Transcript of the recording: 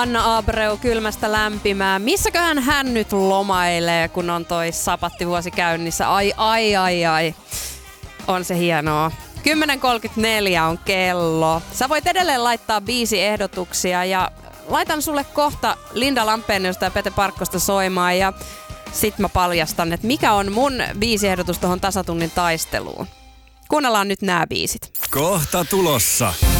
Anna Abreu kylmästä lämpimään. Missäköhän hän nyt lomailee, kun on toi sapattivuosi käynnissä? Ai. On se hienoa. 10.34 on kello. Sä voit edelleen laittaa biisiehdotuksia ja laitan sulle kohta Linda Lampeeniosta ja Pete Parkkosta soimaan ja sit mä paljastan, että mikä on mun biisiehdotus tohon tasatunnin taisteluun. Kuunnellaan nyt nää biisit. Kohta tulossa.